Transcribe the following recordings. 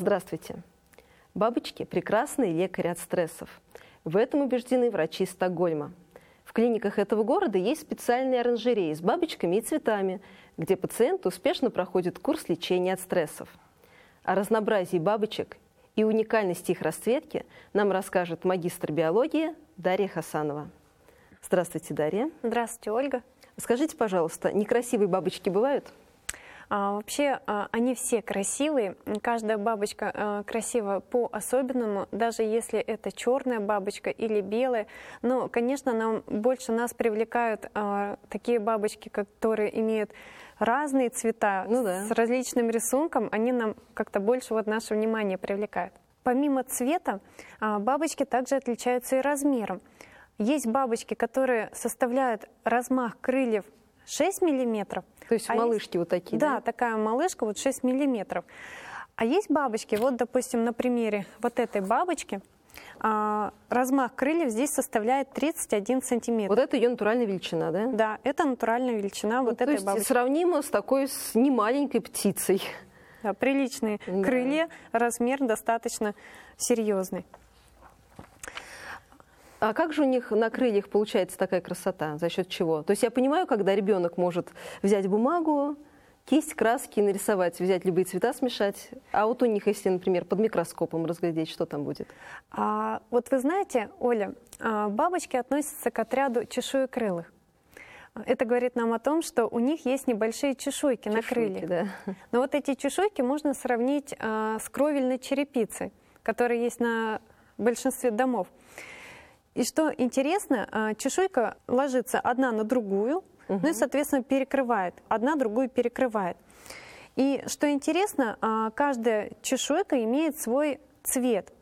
Здравствуйте. Бабочки – прекрасный лекарь от стрессов. В этом убеждены врачи Стокгольма. В клиниках этого города есть специальные оранжереи с бабочками и цветами, где пациенты успешно проходят курс лечения от стрессов. О разнообразии бабочек и уникальности их расцветки нам расскажет магистр биологии Дарья Хасанова. Здравствуйте, Дарья. Здравствуйте, Ольга. Скажите, пожалуйста, некрасивые бабочки бывают? Вообще, они все красивые. Каждая бабочка красива по-особенному, даже если это черная бабочка или белая. Но, конечно, больше нас привлекают такие бабочки, которые имеют разные цвета, с различным рисунком. Они нам как-то больше наше внимание привлекают. Помимо цвета, бабочки также отличаются и размером. Есть бабочки, которые составляют размах крыльев 6 миллиметров. То есть малышки вот такие, да? Да, такая малышка 6 миллиметров. А есть бабочки, допустим, на примере вот этой бабочки, размах крыльев здесь составляет 31 сантиметр. Вот это ее натуральная величина, да? Да, это натуральная величина этой бабочки. Сравнимо с немаленькой птицей. Да, приличные крылья, размер достаточно серьезный. А как же у них на крыльях получается такая красота? За счет чего? То есть я понимаю, когда ребенок может взять бумагу, кисть, краски, нарисовать, взять любые цвета, смешать. А вот у них, если, например, под микроскопом разглядеть, что там будет? Вы знаете, Оля, бабочки относятся к отряду чешуекрылых. Это говорит нам о том, что у них есть небольшие чешуйки на крыльях. Да. Но эти чешуйки можно сравнить с кровельной черепицей, которая есть на большинстве домов. И что интересно, чешуйка ложится одна на другую, и, соответственно, перекрывает. Одна другую перекрывает. И что интересно, каждая чешуйка имеет свой цвет.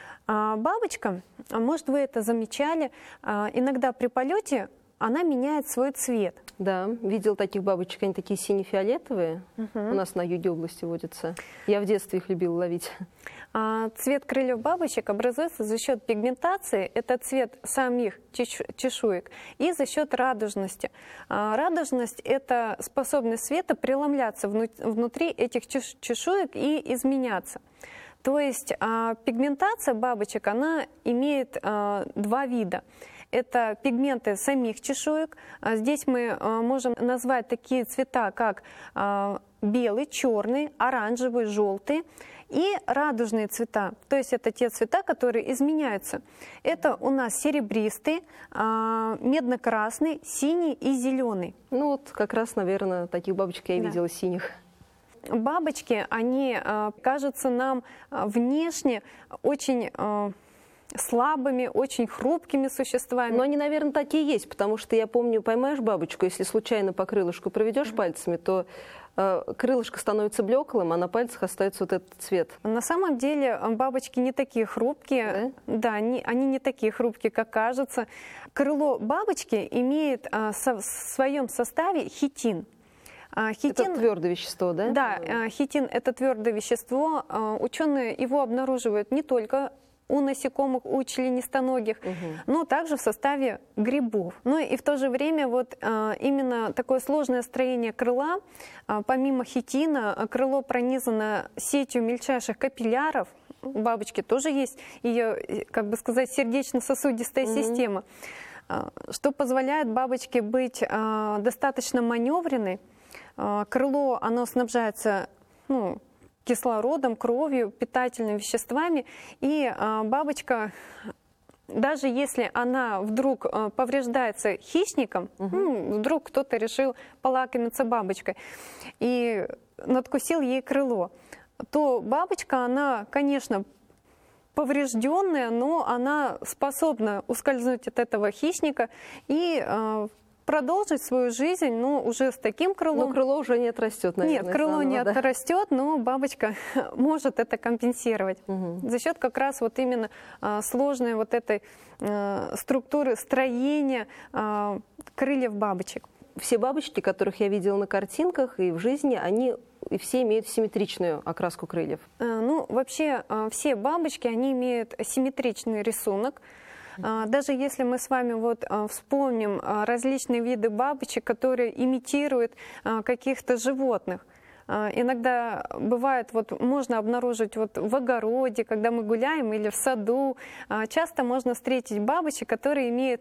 Бабочка, может, вы это замечали, иногда при полете она меняет свой цвет. Да, видел таких бабочек, они такие сине-фиолетовые. У нас на юге области водятся. Я в детстве их любила ловить. Цвет крыльев бабочек образуется за счет пигментации, это цвет самих чешуек, и за счет радужности. Радужность – это способность света преломляться внутри этих чешуек и изменяться. То есть пигментация бабочек, она имеет два вида. Это пигменты самих чешуек. Здесь мы можем назвать такие цвета, как белый, черный, оранжевый, желтый и радужные цвета. То есть это те цвета, которые изменяются. Это у нас серебристый, медно-красный, синий и зеленый. Как раз, наверное, таких бабочек я видела синих. Бабочки, они кажутся нам внешне очень слабыми, очень хрупкими существами. Но они, наверное, такие есть, потому что я помню, поймаешь бабочку, если случайно по крылышку проведешь пальцами, то крылышко становится блеклым, а на пальцах остается этот цвет. На самом деле бабочки не такие хрупкие, да, они не такие хрупкие, как кажется. Крыло бабочки имеет в своем составе хитин. Это твердое вещество, да? Да, хитин – это твердое вещество. Ученые его обнаруживают не только у насекомых, у членистоногих, но также в составе грибов. И в то же время именно такое сложное строение крыла, помимо хитина, крыло пронизано сетью мельчайших капилляров. У бабочки тоже есть ее, сердечно-сосудистая система, что позволяет бабочке быть достаточно маневренной. Крыло, оно снабжается кислородом, кровью, питательными веществами, и бабочка, даже если она вдруг повреждается хищником, вдруг кто-то решил полакомиться бабочкой и надкусил ей крыло, то бабочка, она, конечно, поврежденная, но она способна ускользнуть от этого хищника и продолжить свою жизнь, уже с таким крылом. Но крыло уже не отрастет, наверное. Нет, крыло не отрастет, но бабочка может это компенсировать за счет как раз именно сложной этой структуры строения крыльев бабочек. Все бабочки, которых я видела на картинках и в жизни, они все имеют симметричную окраску крыльев. Вообще все бабочки, они имеют симметричный рисунок. Даже если мы с вами вспомним различные виды бабочек, которые имитируют каких-то животных, иногда бывает, вот можно обнаружить вот в огороде, когда мы гуляем, или в саду. Часто можно встретить бабочек, которые имеют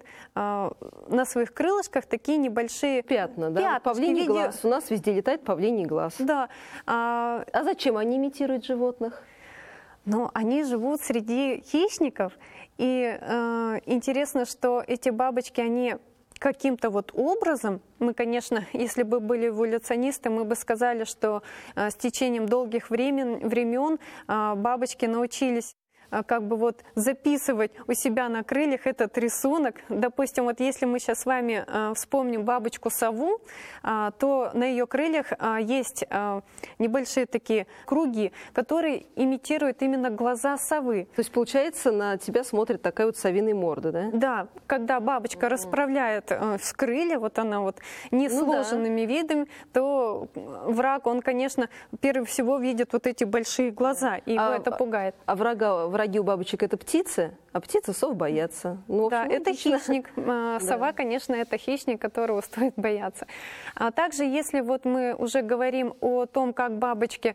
на своих крылышках такие небольшие пятна, да? Павлиний глаз. У нас везде летает павлиний глаз. Да. А зачем они имитируют животных? Но они живут среди хищников, и интересно, что эти бабочки, они каким-то вот образом, мы, конечно, если бы были эволюционисты, мы бы сказали, что с течением долгих времен бабочки научились как бы вот записывать у себя на крыльях этот рисунок. Допустим, вот если мы сейчас с вами вспомним бабочку-сову, то на ее крыльях есть небольшие такие круги, которые имитируют именно глаза совы. То есть, получается, на тебя смотрит такая вот совиная морда, да? Да, когда бабочка расправляет с крылья, вот она вот несложенными видами, то враг, он, конечно, прежде всего видит вот эти большие глаза, и его это пугает. А враги у бабочек — это птицы, а птицы сов боятся. Ну, да, это хищник. Сова, конечно, это хищник, которого стоит бояться. А также, если вот мы уже говорим о том, как бабочки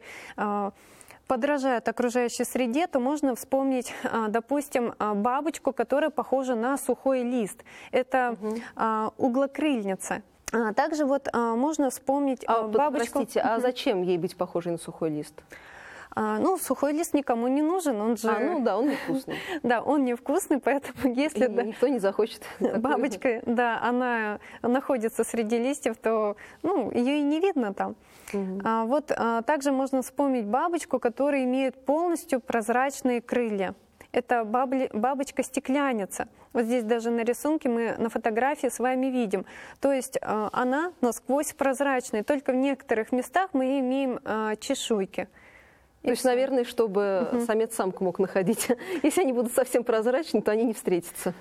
подражают окружающей среде, то можно вспомнить, допустим, бабочку, которая похожа на сухой лист. Это углокрыльница. Также вот можно вспомнить бабочку... Простите, а зачем ей быть похожей на сухой лист? Ну, сухой лист никому не нужен, он же... ну да, он невкусный. Да, он невкусный, поэтому если... Никто не захочет. Бабочка, да, она находится среди листьев, то, ее и не видно там. Вот также можно вспомнить бабочку, которая имеет полностью прозрачные крылья. Это бабочка-стекляница. Вот здесь даже на рисунке мы на фотографии с вами видим. То есть она насквозь прозрачная, только в некоторых местах мы имеем чешуйки. То есть, наверное, чтобы самец самку мог находить. Если они будут совсем прозрачны, то они не встретятся.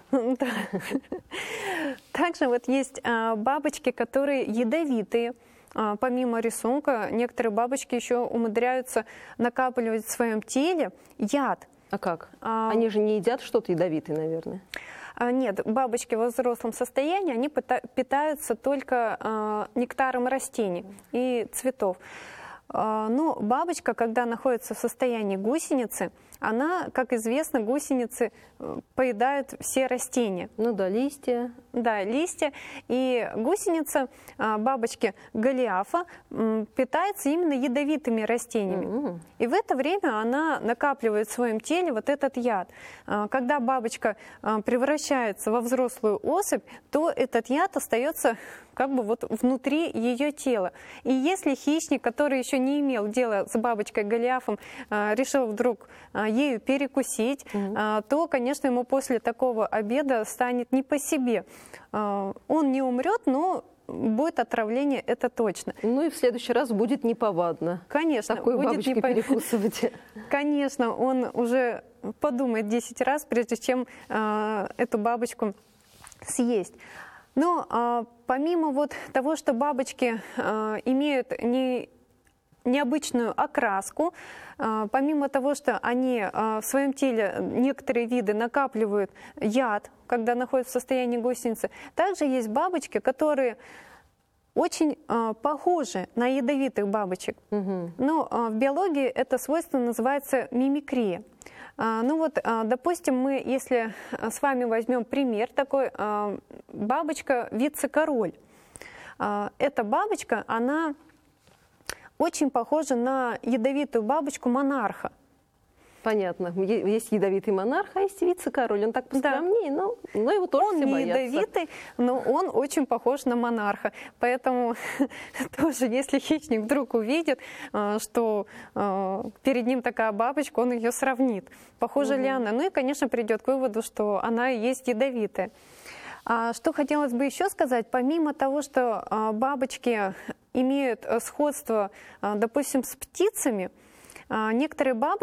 Также вот есть бабочки, которые ядовитые. Помимо рисунка, некоторые бабочки еще умудряются накапливать в своем теле яд. А как? Они же не едят что-то ядовитое, наверное. Нет, бабочки во взрослом состоянии, они питаются только нектаром растений и цветов. Но бабочка, когда находится в состоянии гусеницы, она, как известно, гусеницы поедают все растения. Ну да, листья. Да, листья. И гусеница, бабочки голиафа, питается именно ядовитыми растениями. И в это время она накапливает в своем теле вот этот яд. Когда бабочка превращается во взрослую особь, то этот яд остается как бы вот внутри ее тела. И если хищник, который еще не имел дела с бабочкой голиафом, решил вдруг ею перекусить, то, конечно, ему после такого обеда станет не по себе. Он не умрет, но будет отравление, это точно. Ну и в следующий раз будет неповадно. Конечно. Такую бабочку перекусывать. Конечно, он уже подумает 10 раз, прежде чем эту бабочку съесть. Но помимо вот того, что бабочки имеют необычную окраску, помимо того, что они в своем теле, некоторые виды, накапливают яд, когда находятся в состоянии гусеницы, также есть бабочки, которые очень похожи на ядовитых бабочек. Но в биологии это свойство называется мимикрия. Ну вот, допустим, мы, если с вами возьмем пример такой, бабочка вице-король. Эта бабочка, она очень похожа на ядовитую бабочку монарха. Понятно. Есть ядовитый монарх, а есть вице-король. Он так поскромнее, но его тоже он все не боятся. Ядовитый, но он очень похож на монарха. Поэтому тоже, если хищник вдруг увидит, что перед ним такая бабочка, он ее сравнит. Похожа ли она? Ну и, конечно, придет к выводу, что она и есть ядовитая. Что хотелось бы еще сказать, помимо того, что бабочки имеют сходство, допустим, с птицами, некоторые бабочки